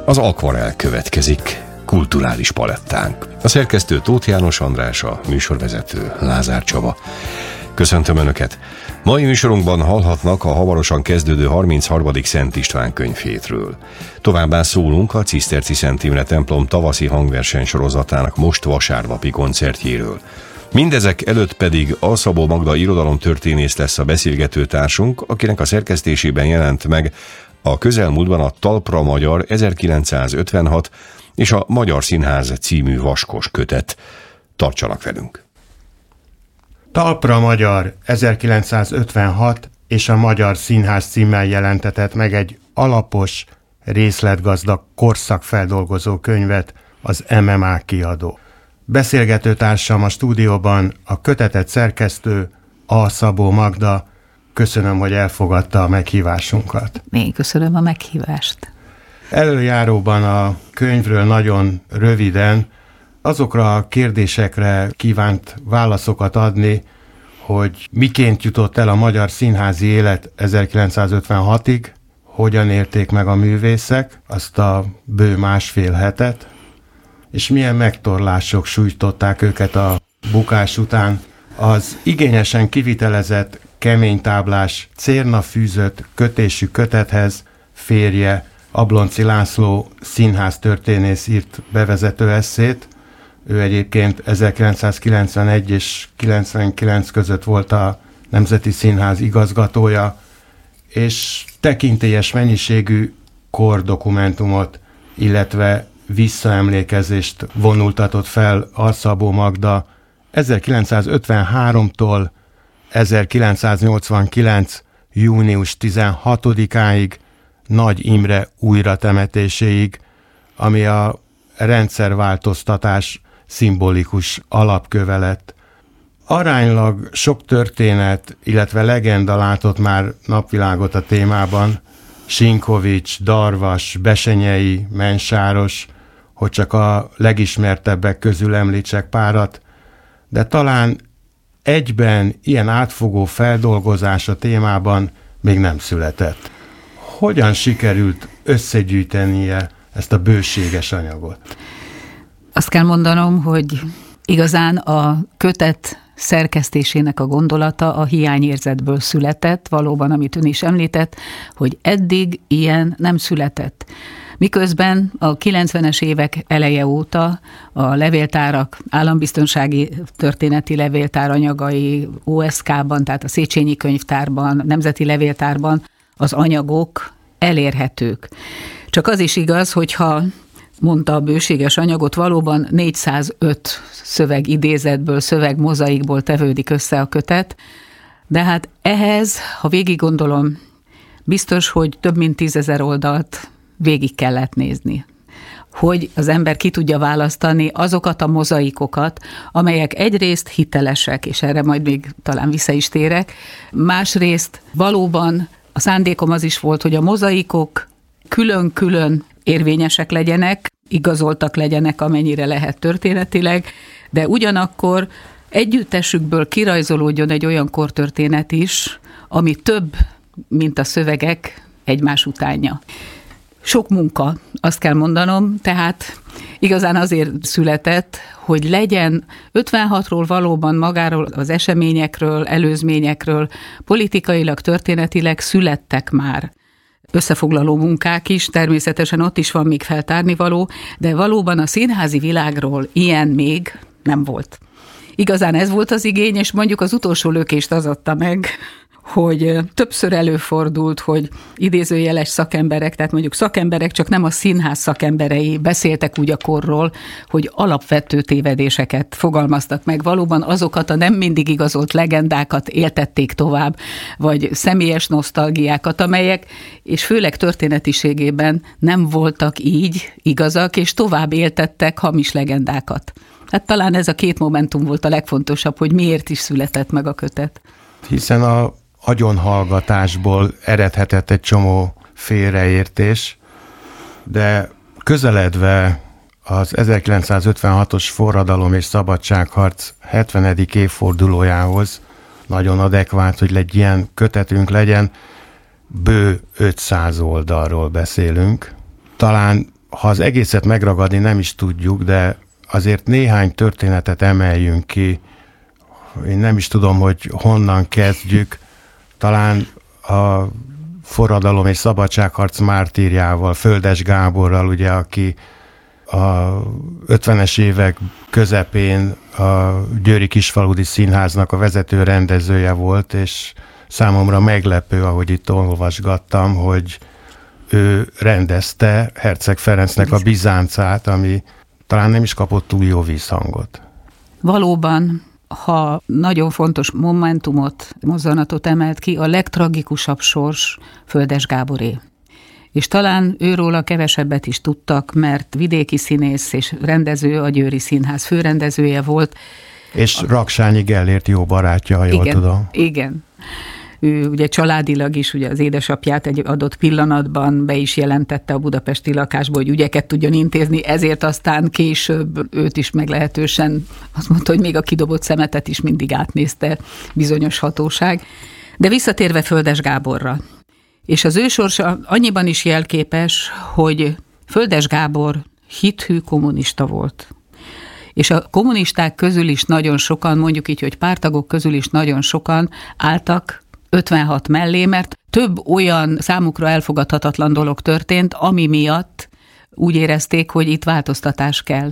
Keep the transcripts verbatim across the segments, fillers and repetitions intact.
Az Akvarell következik, kulturális palettánk. A szerkesztő Tóth János András, a műsorvezető Lázár Csaba. Köszöntöm Önöket! Mai műsorunkban hallhatnak a hamarosan kezdődő harmincharmadik Szent István könyvhétről. Továbbá szólunk a Ciszterci Szent Imre templom tavaszi hangverseny sorozatának most vasárnapi koncertjéről. Mindezek előtt pedig Alszabó Magda irodalomtörténész lesz a beszélgető társunk, akinek a szerkesztésében jelent meg a közelmúltban a Talpra Magyar ezerkilencszázötvenhat és a Magyar Színház című vaskos kötet. Tartsanak velünk! Talpra Magyar ezerkilencszázötvenhat és a Magyar Színház címmel jelentetett meg egy alapos, részletgazdag korszakfeldolgozó könyvet az em em á kiadó. Beszélgető társam a stúdióban a kötetet szerkesztő Alszabó Magda. Köszönöm, hogy elfogadta a meghívásunkat. Én köszönöm a meghívást. Előjáróban a könyvről nagyon röviden azokra a kérdésekre kívánt válaszokat adni, hogy miként jutott el a magyar színházi élet ezerkilencszázötvenhatig, hogyan érték meg a művészek azt a bő másfél hetet, és milyen megtorlások sújtották őket a bukás után. Az igényesen kivitelezett, kemény táblás, cérna fűzött kötésű kötethez férje, Ablonczy László színháztörténész írt bevezető esszét. Ő egyébként ezerkilencszázkilencvenegy és kilencvenkilenc között volt a Nemzeti Színház igazgatója, és tekintélyes mennyiségű kordokumentumot, illetve visszaemlékezést vonultatott fel Alszabó Magda ezerkilencszázötvenháromtól ezerkilencszáznyolcvankilenc. június tizenhatodikáig, Nagy Imre újratemetéséig, ami a rendszerváltoztatás szimbolikus alapköve lett. Aránylag sok történet, illetve legenda látott már napvilágot a témában. Sinkovics, Darvas, Besenyei, Mensáros, hogy csak a legismertebbek közül említsek párat, de talán egyben ilyen átfogó feldolgozás a témában még nem született. Hogyan sikerült összegyűjtenie ezt a bőséges anyagot? Azt kell mondanom, hogy igazán a kötet szerkesztésének a gondolata a hiányérzetből született, valóban, amit ön is említett, hogy eddig ilyen nem született. Miközben a kilencvenes évek eleje óta a levéltárak, állambiztonsági történeti levéltár anyagai o es ká-ban, tehát a Széchenyi könyvtárban, Nemzeti Levéltárban az anyagok elérhetők. Csak az is igaz, hogyha mondta a bőséges anyagot, valóban négyszázöt szövegidézetből, szövegmozaikból tevődik össze a kötet, de hát ehhez, ha végig gondolom, biztos, hogy több mint tízezer oldalt végig kellett nézni, hogy az ember ki tudja választani azokat a mozaikokat, amelyek egyrészt hitelesek, és erre majd még talán vissza is térek, másrészt valóban a szándékom az is volt, hogy a mozaikok külön-külön érvényesek legyenek, igazoltak legyenek, amennyire lehet történetileg, de ugyanakkor együttesükből kirajzolódjon egy olyan kortörténet is, ami több, mint a szövegek egymás utánja. Sok munka, azt kell mondanom, tehát igazán azért született, hogy legyen ötvenhatról valóban magáról az eseményekről, előzményekről, politikailag, történetileg születtek már összefoglaló munkák is, természetesen ott is van még feltárnivaló, de valóban a színházi világról ilyen még nem volt. Igazán ez volt az igény, és mondjuk az utolsó lökést az adta meg, hogy többször előfordult, hogy idézőjeles szakemberek, tehát mondjuk szakemberek, csak nem a színház szakemberei beszéltek úgy a korról, hogy alapvető tévedéseket fogalmaztak meg. Valóban azokat a nem mindig igazolt legendákat éltették tovább, vagy személyes nosztalgiákat, amelyek, és főleg történetiségében nem voltak így igazak, és tovább éltettek hamis legendákat. Hát talán ez a két momentum volt a legfontosabb, hogy miért is született meg a kötet. Hiszen a agyonhallgatásból eredhetett egy csomó félreértés, de közeledve az ezerkilencszázötvenhatos forradalom és szabadságharc hetvenedik évfordulójához nagyon adekvát, hogy egy ilyen kötetünk legyen, bő ötszáz oldalról beszélünk. Talán ha az egészet megragadni nem is tudjuk, de azért néhány történetet emeljünk ki. Én nem is tudom, hogy honnan kezdjük. Talán a forradalom és szabadságharc mártírjával, Földes Gáborral, ugye, aki a ötvenes évek közepén a Győri Kisfaludy Színháznak a vezető rendezője volt, és számomra meglepő, ahogy itt olvasgattam, hogy ő rendezte Herceg Ferencnek a Bizáncát, ami talán nem is kapott túl jó vízhangot. Valóban, ha nagyon fontos momentumot, mozzanatot emelt ki, a legtragikusabb sors Földes Gáboré. És talán őróla kevesebbet is tudtak, mert vidéki színész és rendező, a Győri Színház főrendezője volt. És Raksányi Gellért jó barátja, ha jól igen, tudom. Igen. Ő ugye családilag is, ugye az édesapját egy adott pillanatban be is jelentette a budapesti lakásból, hogy ügyeket tudjon intézni, ezért aztán később őt is meglehetősen, azt mondta, hogy még a kidobott szemetet is mindig átnézte bizonyos hatóság. De visszatérve Földes Gáborra, és az ő sorsa annyiban is jelképes, hogy Földes Gábor hithű kommunista volt. És a kommunisták közül is nagyon sokan, mondjuk így, hogy párttagok közül is nagyon sokan álltak ötvenhat mellé, mert több olyan számukra elfogadhatatlan dolog történt, ami miatt úgy érezték, hogy itt változtatás kell.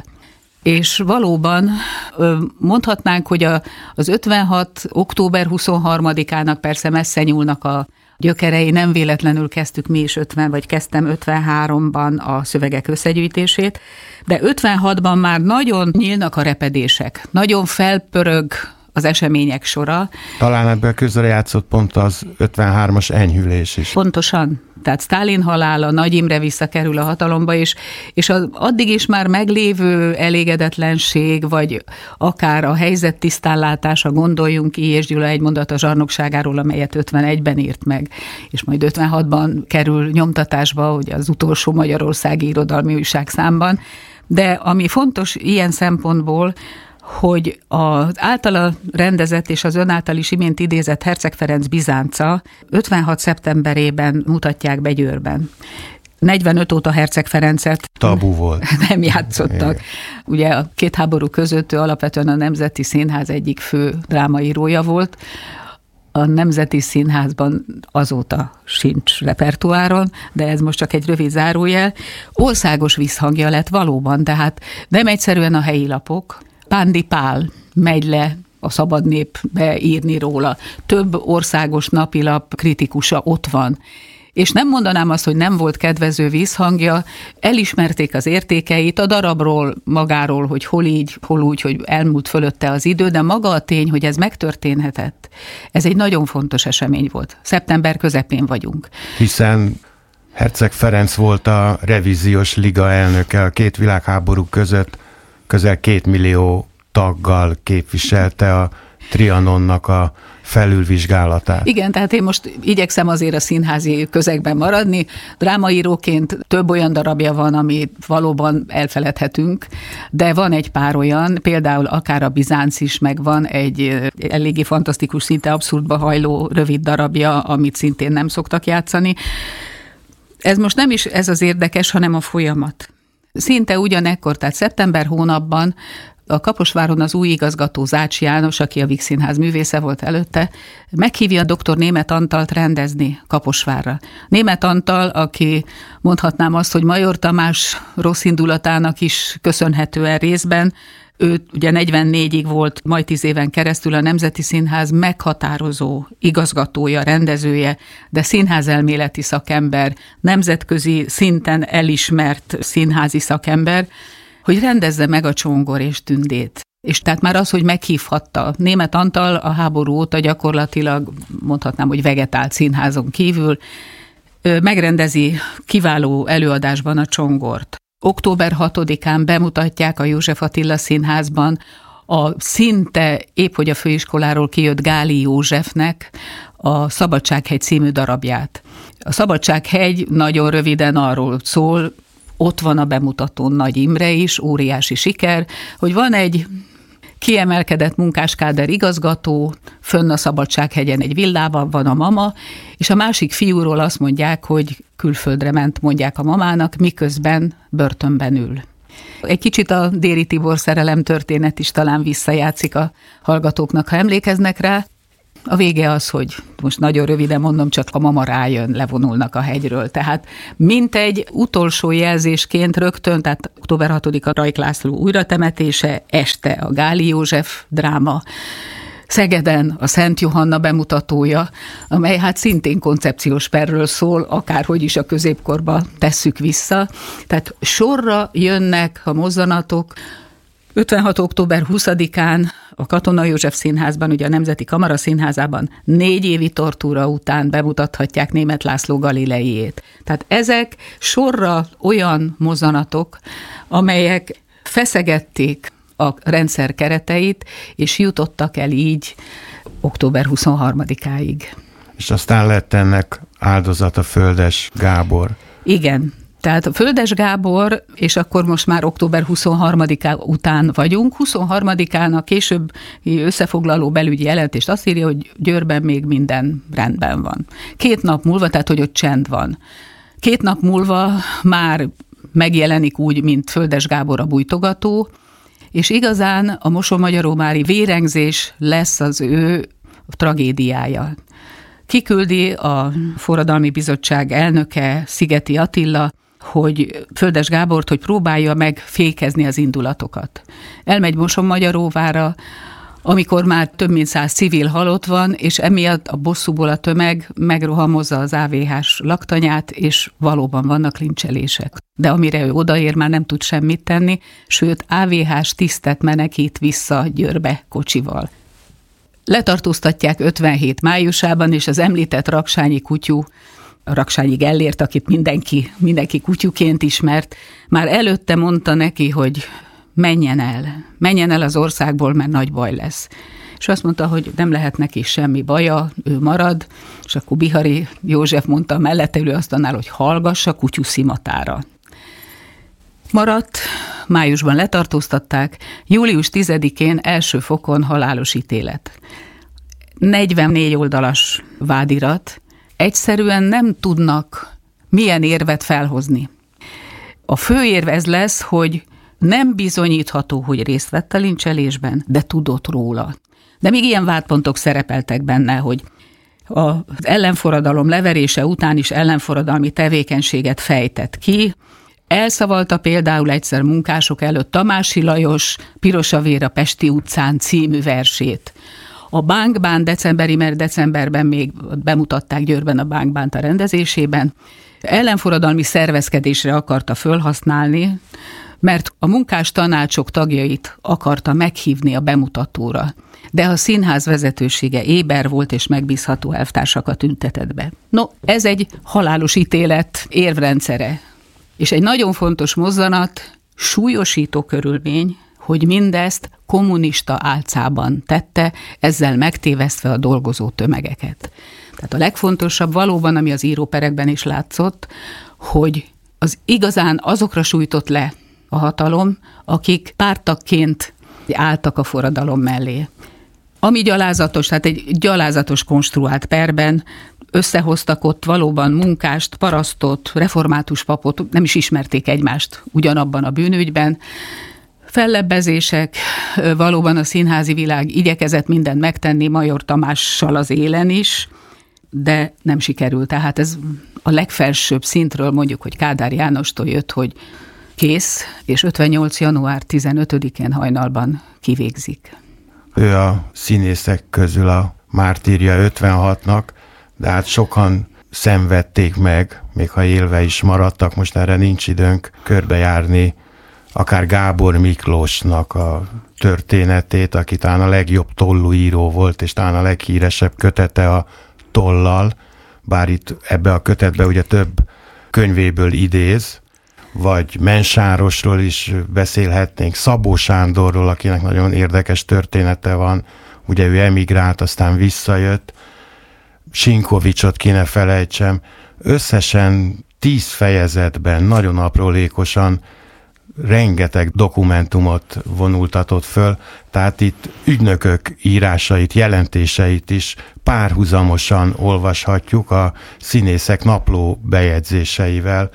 És valóban mondhatnánk, hogy az ötvenhat október huszonharmadikának persze messze nyúlnak a gyökerei, nem véletlenül kezdtük mi is ötven, vagy kezdtem ötvenháromban a szövegek összegyűjtését, de ötvenhatban már nagyon nyílnak a repedések, nagyon felpörög az események sora. Talán ebből közrejátszott pont az ötvenhármas enyhülés is. Pontosan. Tehát Sztálin halála, Nagy Imre visszakerül a hatalomba, és, és az addig is már meglévő elégedetlenség, vagy akár a helyzet tisztánlátása, gondoljunk ki és Gyula egy mondat a zsarnokságáról, amelyet ötvenegyben írt meg, és majd ötvenhatban kerül nyomtatásba, ugye az utolsó magyarországi irodalmi újságszámban. De ami fontos ilyen szempontból, hogy az általa rendezett és az ön által is imént idézett Herceg Ferenc Bizánca ötvenhat szeptemberében mutatják be Győrben. negyvenöt óta Herceg Ferencet tabu volt. Nem játszottak. Ugye a két háború között ő alapvetően a Nemzeti Színház egyik fő drámaírója volt. A Nemzeti Színházban azóta sincs repertoáron, de ez most csak egy rövid zárójel. Országos visszhangja lett valóban, tehát nem egyszerűen a helyi lapok. Pándi Pál megy le a Szabad Népbe írni róla. Több országos napilap kritikusa ott van. És nem mondanám azt, hogy nem volt kedvező vízhangja, elismerték az értékeit, a darabról, magáról, hogy hol így, hol úgy, hogy elmúlt fölötte az idő, de maga a tény, hogy ez megtörténhetett, ez egy nagyon fontos esemény volt. Szeptember közepén vagyunk. Hiszen Herceg Ferenc volt a revíziós liga elnöke a két világháború között, közel két millió taggal képviselte a Trianonnak a felülvizsgálatát. Igen, tehát én most igyekszem azért a színházi közegben maradni. Drámaíróként több olyan darabja van, amit valóban elfeledhetünk, de van egy pár olyan, például akár a Bizánc is megvan, egy eléggé fantasztikus, szinte abszurdba hajló rövid darabja, amit szintén nem szoktak játszani. Ez most nem is ez az érdekes, hanem a folyamat. Szinte ugyanekkor, tehát szeptember hónapban a Kaposváron az új igazgató Zács János, aki a Víg Színház művésze volt előtte, meghívja a doktor Németh Antalt rendezni Kaposvárra. Németh Antal, aki mondhatnám azt, hogy Major Tamás rossz indulatának is köszönhetően részben, ő ugye negyvennégyig volt, majd tíz éven keresztül a Nemzeti Színház meghatározó igazgatója, rendezője, de színházelméleti szakember, nemzetközi szinten elismert színházi szakember, hogy rendezze meg a Csongor és Tündét. És tehát már az, hogy meghívhatta. Németh Antal a háború óta gyakorlatilag, mondhatnám, hogy vegetált színházon kívül, megrendezi kiváló előadásban a Csongort. október hatodikán bemutatják a József Attila Színházban a szinte épp hogy a főiskoláról kijött Gáli Józsefnek a Szabadsághegy című darabját. A Szabadsághegy nagyon röviden arról szól, ott van a bemutatón Nagy Imre is, óriási siker, hogy van egy kiemelkedett munkáskáder igazgató, fönn a Szabadsághegyen egy villában van a mama, és a másik fiúról azt mondják, hogy külföldre ment, mondják a mamának, miközben börtönben ül. Egy kicsit a Déri Tibor szerelem történet is talán visszajátszik a hallgatóknak, ha emlékeznek rá. A vége az, hogy most nagyon röviden mondom, csak a mama rájön, levonulnak a hegyről. Tehát mint egy utolsó jelzésként rögtön, tehát október hatodika Rajk László újratemetése, este a Gáli József dráma, Szegeden a Szent Johanna bemutatója, amely hát szintén koncepciós perről szól, akárhogy is a középkorba tesszük vissza. Tehát sorra jönnek a mozzanatok. ötvenhat október huszadikán a Katona József Színházban, ugye a Nemzeti Kamara Színházában négy évi tortúra után bemutathatják Németh László Galileiét. Tehát ezek sorra olyan mozzanatok, amelyek feszegették a rendszer kereteit, és jutottak el így október huszonharmadikáig. És aztán lett ennek áldozata Földes Gábor. Igen. Tehát a Földes Gábor, és akkor most már október huszonharmadika után vagyunk, huszonharmadikán a később összefoglaló belügyi jelentést azt írja, hogy Győrben még minden rendben van. Két nap múlva, tehát hogy ott csend van. Két nap múlva már megjelenik úgy, mint Földes Gábor a bújtogató, és igazán a Mosonmagyarómári vérengzés lesz az ő tragédiája. Kiküldi a Forradalmi Bizottság elnöke, Szigeti Attila, hogy Földes Gábort, hogy próbálja meg fékezni az indulatokat. Elmegy Mosonmagyaróvára, amikor már több mint száz civil halott van, és emiatt a bosszúból a tömeg megrohamozza az á vé hás laktanyát, és valóban vannak lincselések. De amire ő odaér, már nem tud semmit tenni, sőt á vé hás tisztet menekít vissza Győrbe kocsival. Letartóztatják ötvenhét májusában, és az említett Raksányi kutyú, a Raksányi Gellért, akit mindenki, mindenki kutyuként ismert, már előtte mondta neki, hogy menjen el, menjen el az országból, mert nagy baj lesz. És azt mondta, hogy nem lehet neki semmi baja, ő marad, és akkor Bihari József mondta a mellette ülő asztalnál, hogy hallgassa kutyú szimatára. Maradt, májusban letartóztatták, július tizedikén első fokon halálos ítélet. negyvennégy oldalas vádirat, egyszerűen nem tudnak milyen érvet felhozni. A fő érv ez lesz, hogy nem bizonyítható, hogy részt vett a lincselésben, de tudott róla. De még ilyen vádpontok szerepeltek benne, hogy az ellenforradalom leverése után is ellenforradalmi tevékenységet fejtett ki. Elszavalta például egyszer munkások előtt Tamási Lajos Piros a vér a Pesti utcán című versét. A Bánkbán decemberi, mert decemberben még bemutatták Győrben a Bánkbánt a rendezésében, ellenforradalmi szervezkedésre akarta fölhasználni, mert a munkás tanácsok tagjait akarta meghívni a bemutatóra, de a színház vezetősége éber volt és megbízható elvtársakat üntetett be. No, ez egy halálos ítélet érvrendszere. És egy nagyon fontos mozzanat, súlyosító körülmény, hogy mindezt kommunista álcában tette, ezzel megtévesztve a dolgozó tömegeket. Tehát a legfontosabb valóban, ami az íróperekben is látszott, hogy az igazán azokra sújtott le a hatalom, akik pártagként álltak a forradalom mellé. Ami gyalázatos, tehát egy gyalázatos konstruált perben összehoztak ott valóban munkást, parasztot, református papot, nem is ismerték egymást ugyanabban a bűnügyben. Fellebbezések, valóban a színházi világ igyekezett mindent megtenni Major Tamással az élen is, de nem sikerült. Tehát ez a legfelsőbb szintről mondjuk, hogy Kádár Jánostól jött, hogy kész, és ötvennyolc január tizenötödikén hajnalban kivégzik. Ő a színészek közül a mártírja ötvenhatnak, de hát sokan szenvedték meg, még ha élve is maradtak, most erre nincs időnk körbejárni, akár Gábor Miklósnak a történetét, aki talán a legjobb tollúíró volt, és talán a leghíresebb kötete a Tollal, bár itt ebbe a kötetbe ugye több könyvéből idéz, vagy Mensárosról is beszélhetnénk, Szabó Sándorról, akinek nagyon érdekes története van, ugye ő emigrált, aztán visszajött, Sinkovicsot ki ne felejtsem, összesen tíz fejezetben nagyon aprólékosan rengeteg dokumentumot vonultatott föl, tehát itt ügynökök írásait, jelentéseit is párhuzamosan olvashatjuk a színészek napló bejegyzéseivel.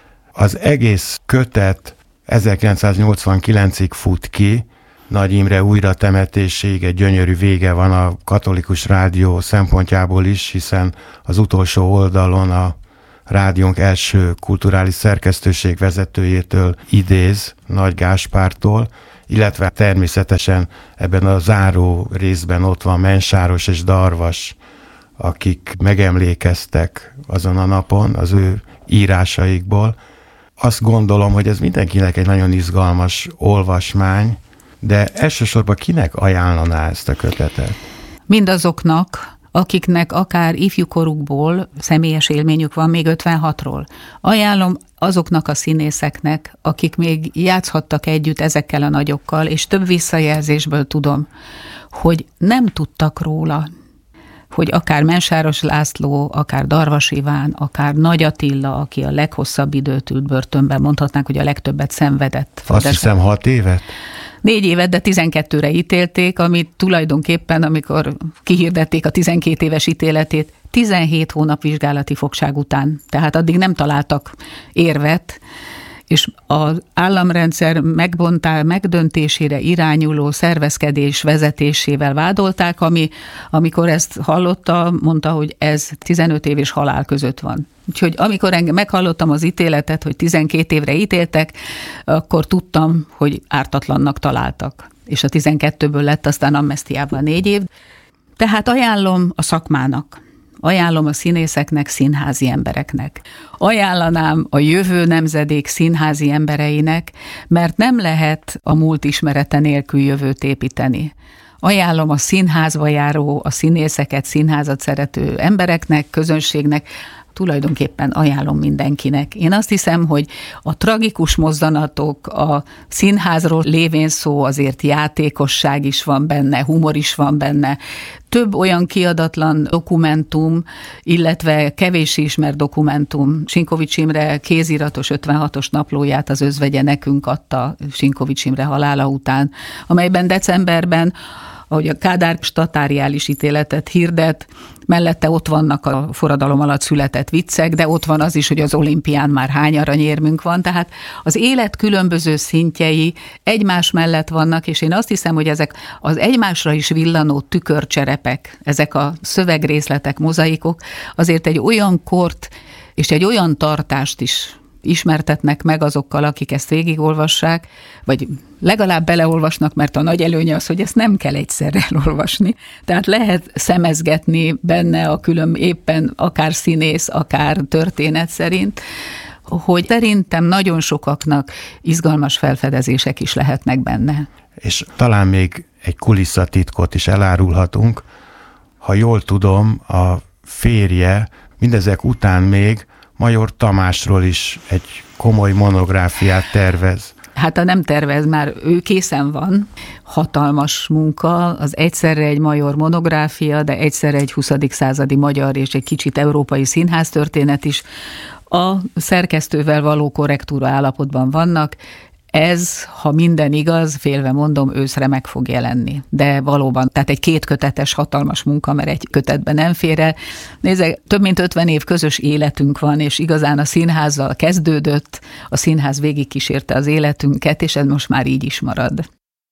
Az egész kötet ezerkilencszáznyolcvankilencig fut ki, Nagy Imre újratemetéséig, egy gyönyörű vége van a Katolikus Rádió szempontjából is, hiszen az utolsó oldalon a rádiónk első kulturális szerkesztőség vezetőjétől idéz, Nagy Gáspártól, illetve természetesen ebben a záró részben ott van Mensáros és Darvas, akik megemlékeztek azon a napon az ő írásaikból. Azt gondolom, hogy ez mindenkinek egy nagyon izgalmas olvasmány, de elsősorban kinek ajánlaná ezt a kötetet? Mindazoknak, akiknek akár ifjúkorukból személyes élményük van még ötvenhatról. Ajánlom azoknak a színészeknek, akik még játszhattak együtt ezekkel a nagyokkal, és több visszajelzésből tudom, hogy nem tudtak róla, hogy akár Mensáros László, akár Darvas Iván, akár Nagy Attila, aki a leghosszabb időt ült börtönben, mondhatnánk, hogy a legtöbbet szenvedett. Azt hiszem hat évet? Négy évet, de tizenkettőre ítélték, amit tulajdonképpen, amikor kihirdették a tizenkét éves ítéletét, tizenhét hónap vizsgálati fogság után. Tehát addig nem találtak érvet, és az államrendszer megbontál, megdöntésére irányuló szervezkedés vezetésével vádolták, ami, amikor ezt hallotta, mondta, hogy ez tizenöt év és halál között van. Úgyhogy amikor engem meghallottam az ítéletet, hogy tizenkét évre ítéltek, akkor tudtam, hogy ártatlannak találtak. És a tizenkettőből lett aztán amnesztiában négy év. Tehát ajánlom a szakmának, ajánlom a színészeknek, színházi embereknek. Ajánlanám a jövő nemzedék színházi embereinek, mert nem lehet a múlt ismerete nélkül jövőt építeni. Ajánlom a színházba járó, a színészeket, színházat szerető embereknek, közönségnek, tulajdonképpen ajánlom mindenkinek. Én azt hiszem, hogy a tragikus mozzanatok, a színházról lévén szó, azért játékosság is van benne, humor is van benne, több olyan kiadatlan dokumentum, illetve kevés ismert dokumentum. Sinkovics Imre kéziratos ötvenhatos naplóját az özvegye nekünk adta Sinkovics Imre halála után, amelyben decemberben, ahogy a Kádár statáriális ítéletet hirdet, mellette ott vannak a forradalom alatt született viccek, de ott van az is, hogy az olimpián már hány aranyérmünk van, tehát az élet különböző szintjei egymás mellett vannak, és én azt hiszem, hogy ezek az egymásra is villanó tükörcserepek, ezek a szövegrészletek, mozaikok azért egy olyan kort és egy olyan tartást is ismertetnek meg azokkal, akik ezt végigolvassák, vagy legalább beleolvasnak, mert a nagy előnye az, hogy ezt nem kell egyszerre elolvasni. Tehát lehet szemezgetni benne a külön éppen akár színész, akár történet szerint, hogy szerintem nagyon sokaknak izgalmas felfedezések is lehetnek benne. És talán még egy kulisszatitkot is elárulhatunk. Ha jól tudom, a férje mindezek után még Major Tamásról is egy komoly monográfiát tervez. Hát ha nem tervez, már ő készen van. Hatalmas munka, az egyszerre egy major monográfia, de egyszerre egy huszadik századi magyar és egy kicsit európai színháztörténet is. A szerkesztővel való korrektúra állapotban vannak. Ez, ha minden igaz, félve mondom, őszre meg fog jelenni. De valóban, tehát egy kétkötetes hatalmas munka, mert egy kötetben nem fér el. Nézzek, több mint ötven év közös életünk van, és igazán a színházzal kezdődött, a színház végigkísérte az életünket, és ez most már így is marad.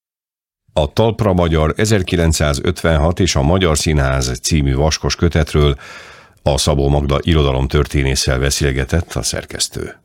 A Talpra Magyar ezerkilencszázötvenhat és a Magyar Színház című vaskos kötetről a Szabó Magda irodalomtörténésszel beszélgetett a szerkesztő.